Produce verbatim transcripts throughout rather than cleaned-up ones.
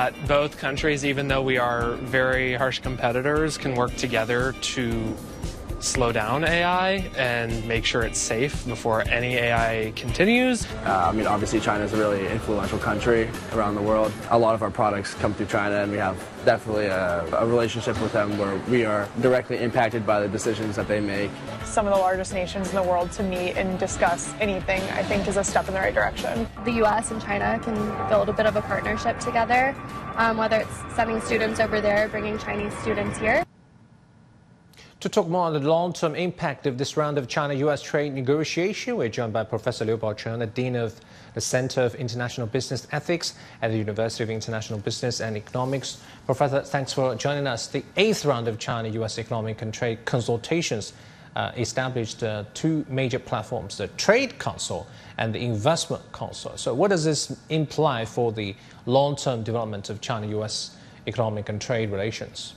that both countries, even though we are very harsh competitors, can work together to slow down A I and make sure it's safe before any A I continues. Uh, I mean, obviously China is a really influential country around the world. A lot of our products come through China, and we have definitely a, a relationship with them where we are directly impacted by the decisions that they make. Some of the largest nations in the world to meet and discuss anything, I think, is a step in the right direction. The U S and China can build a bit of a partnership together, um, whether it's sending students over there, bringing Chinese students here. To talk more on the long-term impact of this round of China-U S trade negotiation, we're joined by Professor Liu Baocheng, the Dean of the Center of International Business Ethics at the University of International Business and Economics. Professor, thanks for joining us. The eighth round of China-U S economic and trade consultations uh, established uh, two major platforms, the Trade Council and the Investment Council. So what does this imply for the long-term development of China-U S economic and trade relations?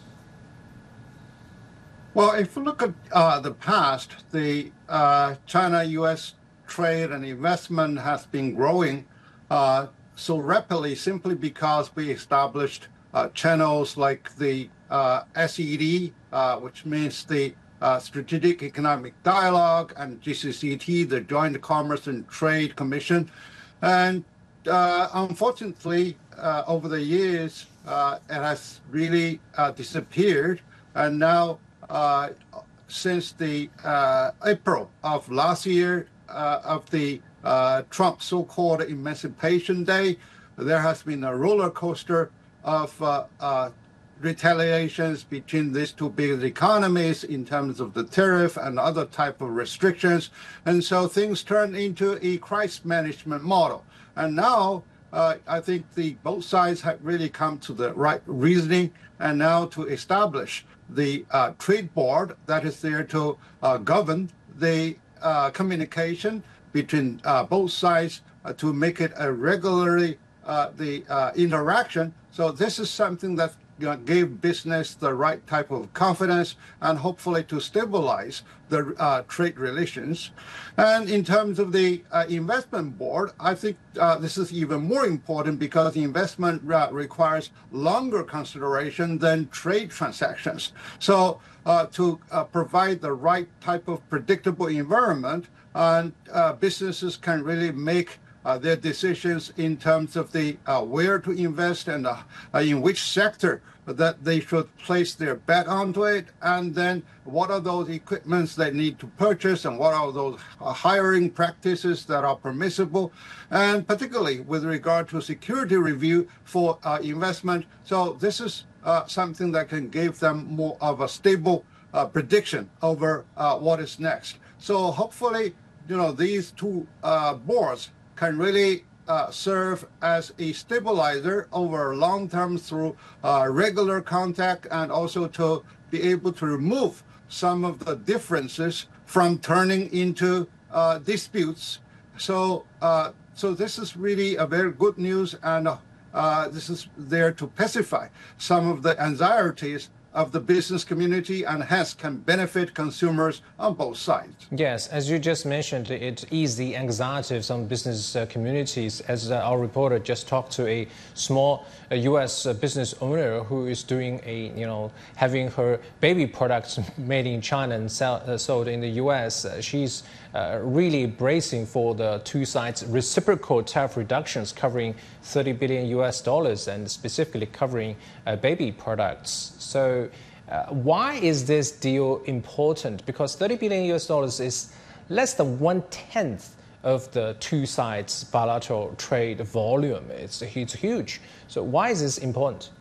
Well, if you look at uh, the past, the uh, China-U S trade and investment has been growing uh, so rapidly simply because we established uh, channels like the uh, S E D, uh, which means the uh, Strategic Economic Dialogue, and G C C T, the Joint Commerce and Trade Commission. And uh, unfortunately, uh, over the years, uh, it has really uh, disappeared. And now, Uh, since the uh, April of last year, uh, of the uh, Trump so-called Emancipation Day, there has been a roller coaster of uh, uh, retaliations between these two big economies in terms of the tariff and other type of restrictions. And so things turned into a crisis management model. And now uh, I think the both sides have really come to the right reasoning, and now to establish the uh, trade board that is there to uh, govern the uh, communication between uh, both sides uh, to make it a regularly uh, the uh, interaction. So this is something that you know, gave business the right type of confidence and hopefully to stabilize the uh, trade relations. And in terms of the uh, investment board, I think uh, this is even more important because the investment uh, requires longer consideration than trade transactions. So uh, to uh, provide the right type of predictable environment, and uh, businesses can really make Uh, their decisions in terms of the uh, where to invest and uh, uh, in which sector that they should place their bet onto it, and then what are those equipments they need to purchase, and what are those uh, hiring practices that are permissible, and particularly with regard to security review for uh, investment. So this is uh, something that can give them more of a stable uh, prediction over uh, what is next. So hopefully, you know, these two uh, boards can really uh, serve as a stabilizer over long term through uh, regular contact, and also to be able to remove some of the differences from turning into uh, disputes. So, uh, so this is really a very good news, and uh, uh, this is there to pacify some of the anxieties of the business community, and hence can benefit consumers on both sides. Yes, as you just mentioned, it eased the anxiety of some business uh, communities. As uh, our reporter just talked to a small uh, U S uh, business owner who is doing a, you know, having her baby products made in China and sell, uh, sold in the U S. Uh, she's uh, really bracing for the two sides' reciprocal tariff reductions covering thirty billion U S dollars and specifically covering uh, baby products. So uh, why is this deal important? Because thirty billion U S dollars is less than one-tenth of the two sides' bilateral trade volume. It's, it's huge. So why is this important?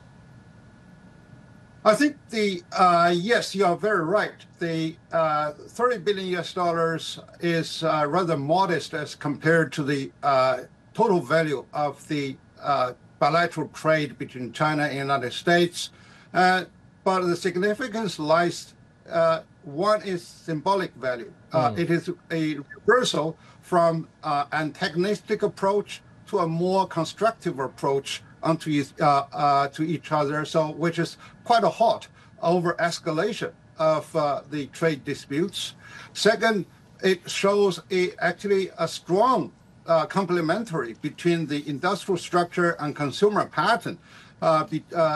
I think the, uh, yes, you are very right. The uh, thirty billion U S dollars is uh, rather modest as compared to the uh, total value of the uh, bilateral trade between China and the United States. Uh, but the significance lies, uh, one is symbolic value. Uh, mm. It is a reversal from uh, antagonistic approach to a more constructive approach onto uh, uh, to each other, so which is quite a hot over escalation of uh, the trade disputes. Second, it shows a, actually a strong uh, complementary between the industrial structure and consumer pattern. uh, be, uh,